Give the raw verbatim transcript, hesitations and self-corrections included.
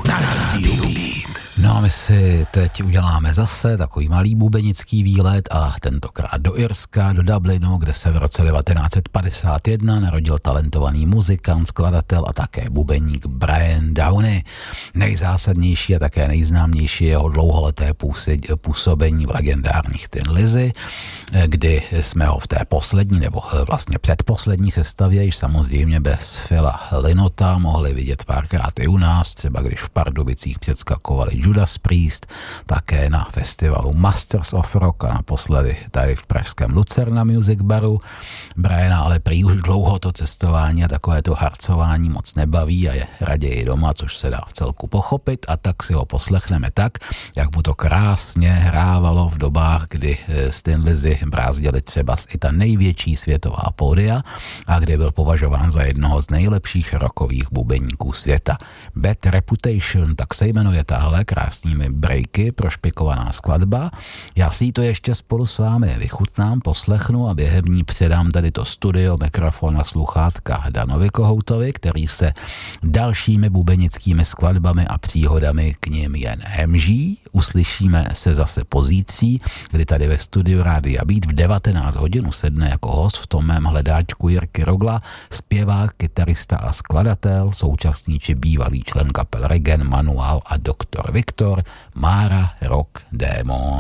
na rádiu Beat. No a my si teď uděláme zase takový malý bubenický výlet a tentokrát do Irska, do Dublinu, kde se v roce devatenáct set padesát jedna narodil talentovaný muzikant, skladatel a také bubeník Brian Downey. Nejzásadnější a také nejznámější jeho dlouholeté působení v legendárních Thin Lizzy, kdy jsme ho v té poslední nebo vlastně předposlední sestavě, již samozřejmě bez Phila Lynota, mohli vidět párkrát i u nás, třeba když v Pardubicích předskakovali Judas Priest, také na festivalu Masters of Rock a naposledy tady v pražském Lucerna Music Baru. Briana ale prý už dlouho to cestování a takové to harcování moc nebaví a je raději doma, což se dá v celku pochopit, a tak si ho poslechneme tak, jak mu to krásně hrávalo v dobách, kdy z Thin Lizzy brázdili třeba i ta největší světová pódia a kdy byl považován za jednoho z nejlepších rockových bubeníků světa. Bad Reputation, tak se jmenuje tahle krásnými breaky prošpikovaná skladba. Já si to ještě spolu s vámi vychutnám, poslechnu a během ní předám tady to studio, mikrofon a sluchátka Danovi Kohoutovi, který se dalšími bubenickými skladbami a příhodami k nim jen hemží. Uslyšíme se zase pozítří, kdy tady ve studiu Rádia Beat v devatenáct hodin usedne jako host v tom mém hledáčku Jirky Rogla, zpěvák, kytarista a skladatel, současný či bývalý člen kapel Regen, Manuál a doktor Viktor, Mára Rock Démon.